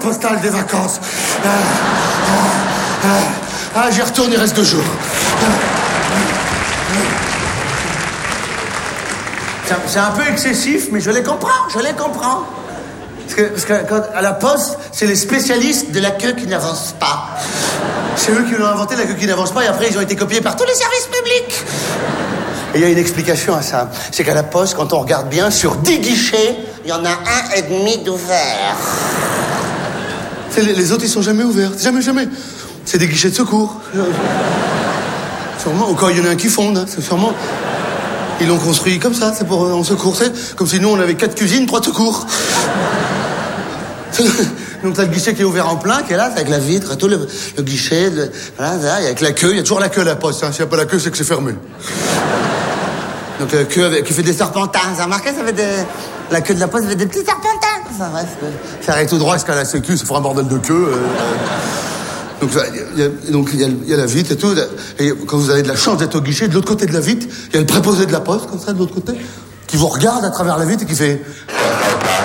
postale des vacances. J'y retourne, il reste 2 jours. C'est un peu excessif, mais je les comprends. Parce que quand, à la poste, c'est les spécialistes de la queue qui n'avance pas. C'est eux qui l'ont inventé, la queue qui n'avance pas, et après ils ont été copiés par tous les services publics. Et il y a une explication à ça. C'est qu'à la poste, quand on regarde bien, sur 10 guichets, il y en a 1,5 d'ouverts. Les autres, ils sont jamais ouverts. Jamais. C'est des guichets de secours. Sûrement, ou quand il y en a un qui fonde, hein, c'est sûrement... Ils l'ont construit comme ça, c'est pour en secours, c'est comme si nous, on avait 4 cuisines, 3 secours. Donc t'as le guichet qui est ouvert en plein, qui est là, avec la vitre, tout le guichet, voilà, là, avec la queue, il y a toujours la queue à la poste, hein. S'il n'y a pas la queue, c'est que c'est fermé. Donc la queue qui fait des serpentins, ça a remarqué, ça fait des... La queue de la poste fait des petits serpentins. Enfin bref, faire aller tout droit jusqu'à la sécu, ça fera un bordel de queue. Donc il y a la vitre et tout, et quand vous avez de la chance d'être au guichet, de l'autre côté de la vitre, il y a le préposé de la poste, comme ça, de l'autre côté, qui vous regarde à travers la vitre et qui fait...